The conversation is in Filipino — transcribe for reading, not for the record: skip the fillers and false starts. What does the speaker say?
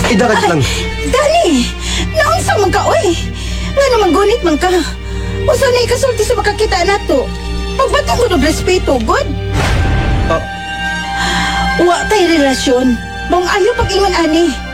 Idakad lang. Dani, naunsa man ka, oy. Nga naman gunit man ka. Usa na ikasulti sa makakita nato. Pagbatong ko ng respeto, good? Ah, Wa tay relasyon. Bang ayaw pag-ingon ani.